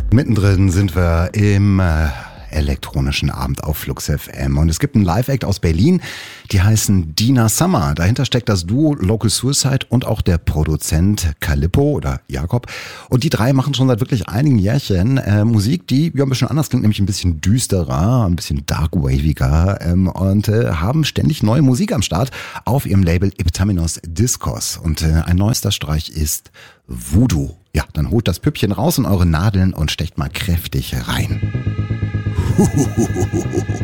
Mittendrin sind wir im elektronischen Abend auf Flux FM. Und es gibt einen Live-Act aus Berlin, die heißen Dina Summer. Dahinter steckt das Duo Local Suicide und auch der Produzent Calippo oder Jakob. Und die drei machen schon seit wirklich einigen Jährchen Musik, die ja ein bisschen anders klingt, nämlich ein bisschen düsterer, ein bisschen dark-waviger und haben ständig neue Musik am Start auf ihrem Label Iptaminos Discos. Und ein neuester Streich ist Voodoo. Ja, dann holt das Püppchen raus in eure Nadeln und stecht mal kräftig rein.